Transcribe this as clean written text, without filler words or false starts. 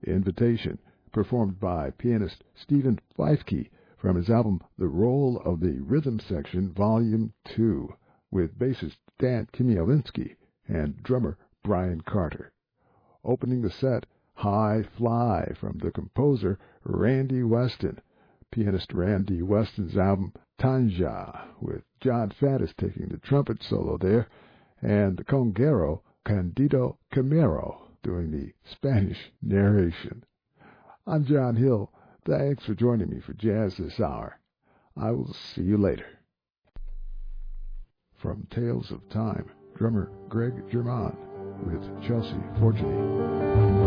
Invitation, performed by pianist Stephen Feifke from his album The Role of the Rhythm Section Volume 2, with bassist Dan Chmielewski and drummer Brian Carter. Opening the set, High Fly from the composer Randy Weston, pianist Randy Weston's album Tanja, with John Faddis taking the trumpet solo there, and the conguero Candido Camero doing the Spanish narration. I'm John Hill. Thanks for joining me for Jazz This Hour. I will see you later. From Tales of Time, drummer Greg German with Chelsea Forgeny.